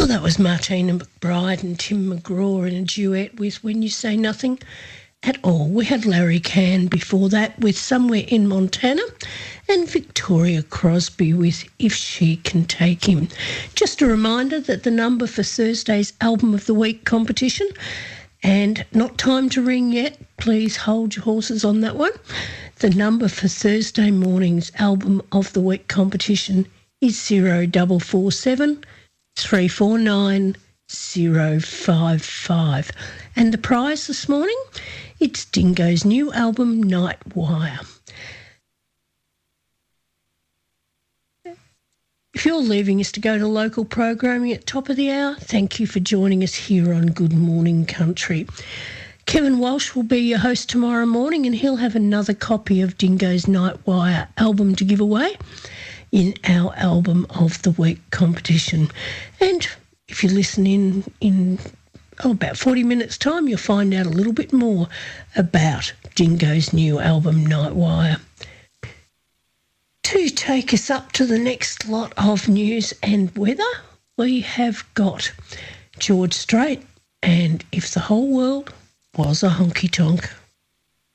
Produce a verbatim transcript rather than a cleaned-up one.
Well, that was Martina McBride and Tim McGraw in a duet with When You Say Nothing at All. We had Larry Cann before that with Somewhere in Montana, and Victoria Crosby with If She Can Take Him. Just a reminder that the number for Thursday's Album of the Week competition, and not time to ring yet, please hold your horses on that one. The number for Thursday morning's Album of the Week competition is zero four four seven three four nine zero five five. And the prize this morning, it's Dingo's new album, Nightwire. If you're leaving us to go to local programming at top of the hour, thank you for joining us here on Good Morning Country. Kevin Walsh will be your host tomorrow morning, and he'll have another copy of Dingo's Nightwire album to give away in our Album of the Week competition. And if you listen in in oh, about forty minutes' time, you'll find out a little bit more about Dingo's new album, Nightwire. To take us up to the next lot of news and weather, we have got George Strait and If the Whole World Was a Honky Tonk.